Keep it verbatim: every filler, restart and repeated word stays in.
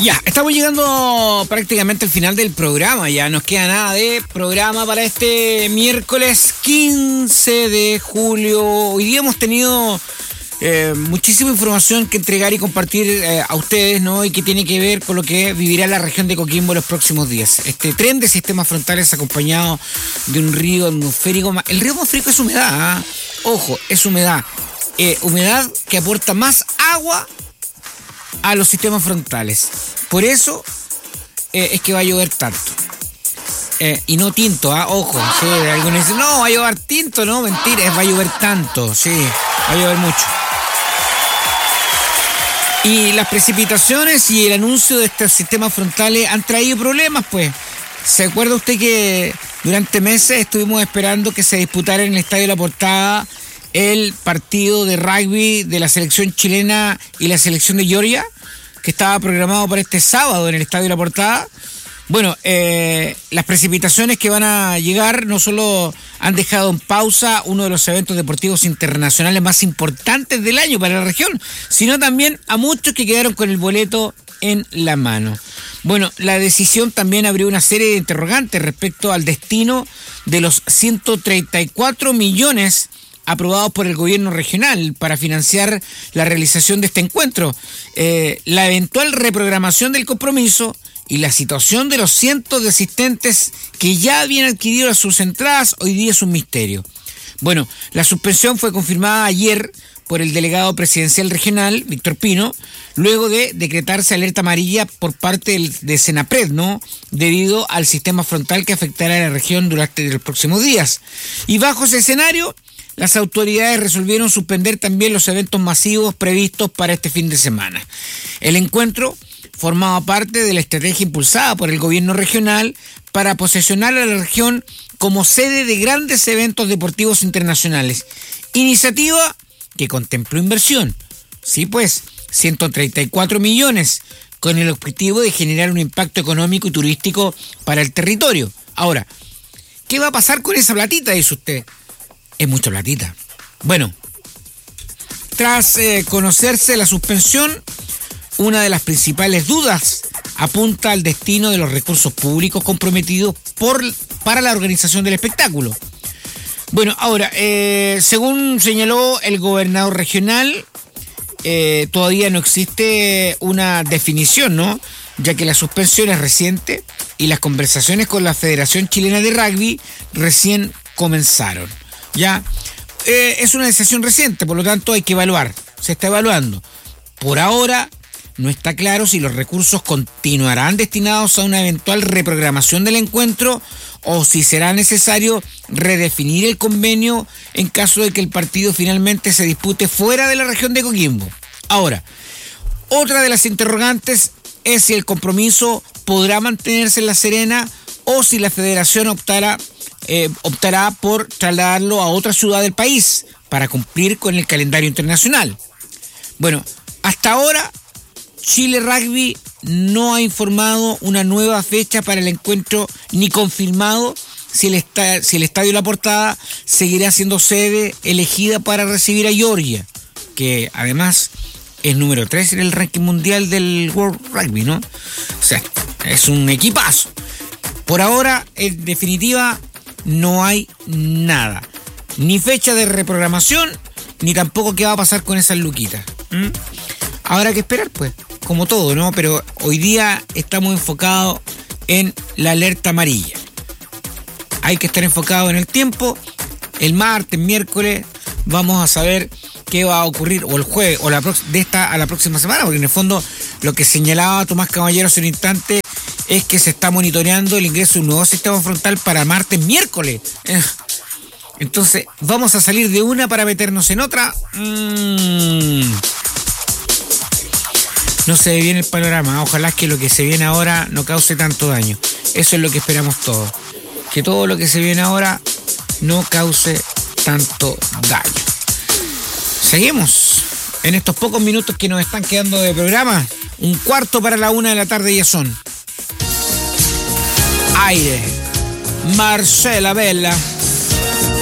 Ya, estamos llegando prácticamente al final del programa. Ya nos queda nada de programa para este miércoles quince de julio. Hoy día hemos tenido eh, muchísima información que entregar y compartir eh, a ustedes, ¿no? Y que tiene que ver con lo que vivirá la región de Coquimbo los próximos días. Este tren de sistemas frontales acompañado de un río atmosférico. El río atmosférico es humedad, ¿eh? Ojo, es humedad. Eh, humedad que aporta más agua a los sistemas frontales. Por eso eh, es que va a llover tanto. Eh, y no tinto, ¿ah? Ojo. Sí, algunos dicen, no, va a llover tinto, no, mentira, va a llover tanto, sí, va a llover mucho. Y las precipitaciones y el anuncio de estos sistemas frontales han traído problemas, pues. ¿Se acuerda usted que durante meses estuvimos esperando que se disputara en el Estadio La Portada el partido de rugby de la selección chilena y la selección de Georgia, que estaba programado para este sábado en el Estadio La Portada? Bueno, eh, las precipitaciones que van a llegar no solo han dejado en pausa uno de los eventos deportivos internacionales más importantes del año para la región, sino también a muchos que quedaron con el boleto en la mano. Bueno, la decisión también abrió una serie de interrogantes respecto al destino de los ciento treinta y cuatro millones aprobados por el gobierno regional para financiar la realización de este encuentro, eh, la eventual reprogramación del compromiso y la situación de los cientos de asistentes que ya habían adquirido sus entradas hoy día es un misterio. Bueno, la suspensión fue confirmada ayer por el delegado presidencial regional, Víctor Pino, luego de decretarse alerta amarilla por parte del, de Senapred, ¿no? Debido al sistema frontal que afectará a la región durante los próximos días. Y bajo ese escenario, las autoridades resolvieron suspender también los eventos masivos previstos para este fin de semana. El encuentro formaba parte de la estrategia impulsada por el gobierno regional para posesionar a la región como sede de grandes eventos deportivos internacionales. Iniciativa que contempló inversión. Sí, pues, ciento treinta y cuatro millones, con el objetivo de generar un impacto económico y turístico para el territorio. Ahora, ¿qué va a pasar con esa platita, dice usted? Es mucha platita. Bueno, tras eh, conocerse la suspensión, una de las principales dudas apunta al destino de los recursos públicos comprometidos por, para la organización del espectáculo. Bueno, ahora, eh, según señaló el gobernador regional, eh, todavía no existe una definición, ¿no? Ya que la suspensión es reciente y las conversaciones con la Federación Chilena de Rugby recién comenzaron. Ya, eh, es una decisión reciente, por lo tanto hay que evaluar, se está evaluando. Por ahora no está claro si los recursos continuarán destinados a una eventual reprogramación del encuentro o si será necesario redefinir el convenio en caso de que el partido finalmente se dispute fuera de la región de Coquimbo. Ahora, otra de las interrogantes es si el compromiso podrá mantenerse en La Serena o si la federación optará, eh, optará por trasladarlo a otra ciudad del país para cumplir con el calendario internacional. Bueno, hasta ahora Chile Rugby no ha informado una nueva fecha para el encuentro ni confirmado si el, esta, si el Estadio La Portada seguirá siendo sede elegida para recibir a Georgia, que además es número tres en el ranking mundial del World Rugby, ¿no? O sea, es un equipazo. Por ahora, en definitiva, no hay nada. Ni fecha de reprogramación, ni tampoco qué va a pasar con esas luquitas. ¿Mm? Habrá que esperar, pues, como todo, ¿no? Pero hoy día estamos enfocados en la alerta amarilla. Hay que estar enfocado en el tiempo. El martes, miércoles, vamos a saber qué va a ocurrir, o el jueves, o la pro- de esta a la próxima semana, porque en el fondo lo que señalaba Tomás Caballero hace un instante es que se está monitoreando el ingreso de un nuevo sistema frontal para martes, miércoles. Entonces, ¿vamos a salir de una para meternos en otra? Mm. No se ve bien el panorama. Ojalá que lo que se viene ahora no cause tanto daño. Eso es lo que esperamos todos. Que todo lo que se viene ahora no cause tanto daño. Seguimos en estos pocos minutos que nos están quedando de programa. Un cuarto para la una de la tarde ya son. Aire. Marcela Bella.